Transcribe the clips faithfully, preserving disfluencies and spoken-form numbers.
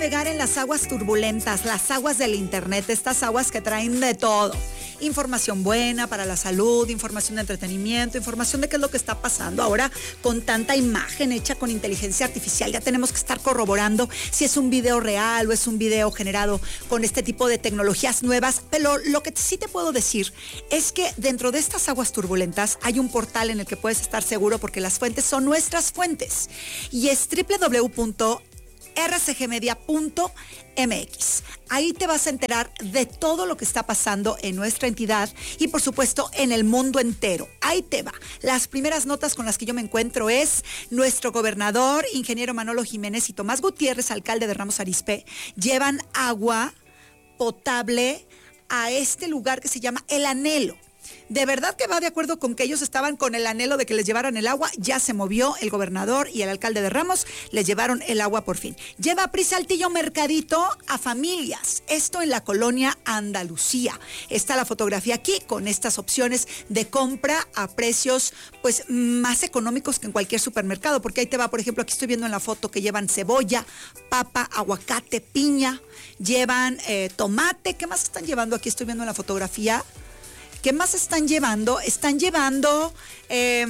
navegar en las aguas turbulentas, las aguas del internet, estas aguas que traen de todo. Información buena para la salud, información de entretenimiento, información de qué es lo que está pasando ahora con tanta imagen hecha con inteligencia artificial. Ya tenemos que estar corroborando si es un video real o es un video generado con este tipo de tecnologías nuevas. Pero lo que sí te puedo decir es que dentro de estas aguas turbulentas hay un portal en el que puedes estar seguro porque las fuentes son nuestras fuentes y es doble u doble u doble u punto r c g media punto m x. Ahí te vas a enterar de todo lo que está pasando en nuestra entidad y por supuesto en el mundo entero. Ahí te va. Las primeras notas con las que yo me encuentro es nuestro gobernador, ingeniero Manolo Jiménez y Tomás Gutiérrez, alcalde de Ramos Arizpe, llevan agua potable a este lugar que se llama El Anhelo. De verdad que va de acuerdo con que ellos estaban con el anhelo de que les llevaran el agua. Ya se movió el gobernador y el alcalde de Ramos, les llevaron el agua por fin. Lleva Prisa Saltillo Mercadito a familias, esto en la colonia Andalucía. Está la fotografía aquí con estas opciones de compra a precios pues más económicos que en cualquier supermercado, porque ahí te va, por ejemplo, aquí estoy viendo en la foto que llevan cebolla, papa, aguacate, piña, llevan eh, tomate. ¿Qué más están llevando? Aquí estoy viendo en la fotografía. ¿Qué más están llevando? Están llevando eh,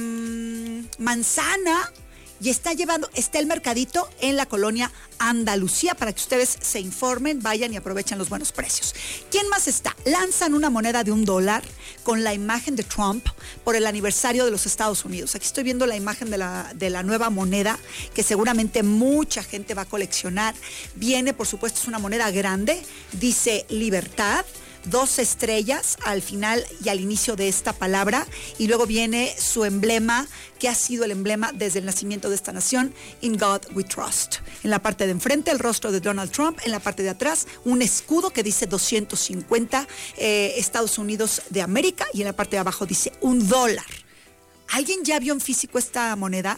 manzana y está llevando, está el mercadito en la colonia Andalucía para que ustedes se informen, vayan y aprovechen los buenos precios. ¿Quién más está? Lanzan una moneda de un dólar con la imagen de Trump por el aniversario de los Estados Unidos. Aquí estoy viendo la imagen de la, de la nueva moneda que seguramente mucha gente va a coleccionar. Viene, por supuesto, es una moneda grande, dice libertad. Dos estrellas al final y al inicio de esta palabra y luego viene su emblema que ha sido el emblema desde el nacimiento de esta nación, In God We Trust. En la parte de enfrente el rostro de Donald Trump, en la parte de atrás un escudo que dice doscientos cincuenta eh, Estados Unidos de América y en la parte de abajo dice un dólar. ¿Alguien ya vio en físico esta moneda?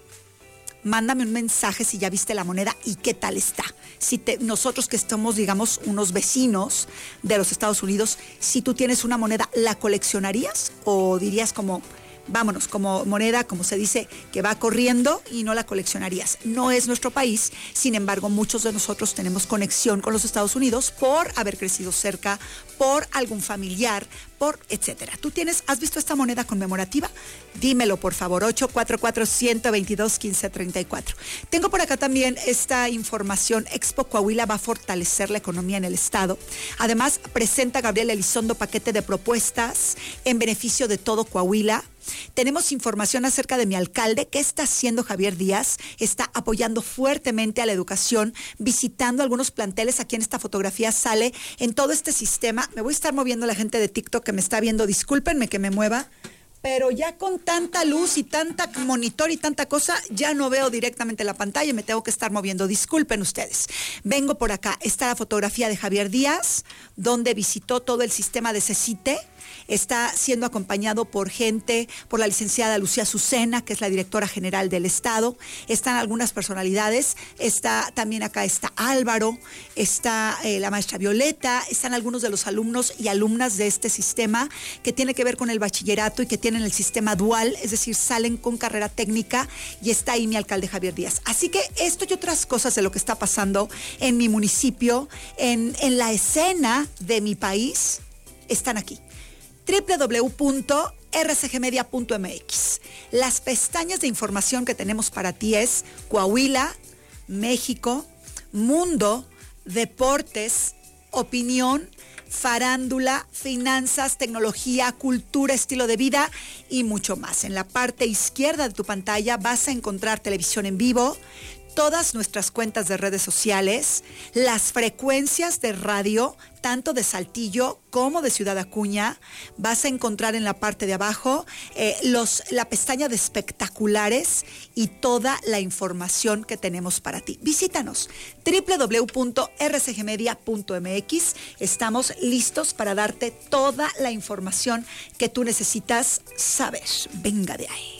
Mándame un mensaje si ya viste la moneda y qué tal está. Si te, nosotros que estamos, digamos, unos vecinos de los Estados Unidos, si tú tienes una moneda, ¿la coleccionarías? ¿O dirías como, vámonos, como moneda, como se dice, que va corriendo y no la coleccionarías? No es nuestro país, sin embargo, muchos de nosotros tenemos conexión con los Estados Unidos por haber crecido cerca, por algún familiar, por etcétera. ¿Tú tienes, has visto esta moneda conmemorativa? Dímelo, por favor, ocho cuatro cuatro, uno dos dos, uno cinco tres cuatro. Tengo por acá también esta información. Expo Coahuila va a fortalecer la economía en el estado. Además, presenta Gabriel Elizondo paquete de propuestas en beneficio de todo Coahuila. Tenemos información acerca de mi alcalde. ¿Qué está haciendo Javier Díaz? Está apoyando fuertemente a la educación, visitando algunos planteles. Aquí en esta fotografía sale en todo este sistema. Me voy a estar moviendo la gente de TikTok que me está viendo. Discúlpenme que me mueva, pero ya con tanta luz y tanta monitor y tanta cosa, ya no veo directamente la pantalla y me tengo que estar moviendo. Disculpen ustedes. Vengo por acá. Está la fotografía de Javier Díaz, donde visitó todo el sistema de CECITE. Está siendo acompañado por gente, por la licenciada Lucía Azucena, que es la directora general del Estado. Están algunas personalidades. Está también acá está Álvaro, está eh, la maestra Violeta, están algunos de los alumnos y alumnas de este sistema que tiene que ver con el bachillerato y que tienen el sistema dual, es decir, salen con carrera técnica y está ahí mi alcalde Javier Díaz. Así que esto y otras cosas de lo que está pasando en mi municipio, en, en la escena de mi país, están aquí. doble u doble u doble u punto r c g media punto m x. Las pestañas de información que tenemos para ti es Coahuila, México, Mundo, Deportes, Opinión, Farándula, Finanzas, Tecnología, Cultura, Estilo de Vida y mucho más. En la parte izquierda de tu pantalla vas a encontrar televisión en vivo, todas nuestras cuentas de redes sociales, las frecuencias de radio, tanto de Saltillo como de Ciudad Acuña. Vas a encontrar en la parte de abajo eh, los, la pestaña de espectaculares y toda la información que tenemos para ti. Visítanos, doble u doble u doble u punto r c g media punto m x. Estamos listos para darte toda la información que tú necesitas saber. Venga de ahí.